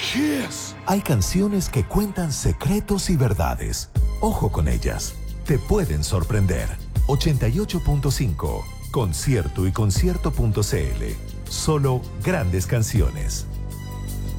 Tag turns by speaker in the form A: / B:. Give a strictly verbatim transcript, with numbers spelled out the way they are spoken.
A: Kiss.
B: Hay canciones que cuentan secretos y verdades. Ojo con ellas. Te pueden sorprender. ochenta y ocho punto cinco. Concierto y concierto punto c l. Solo grandes canciones.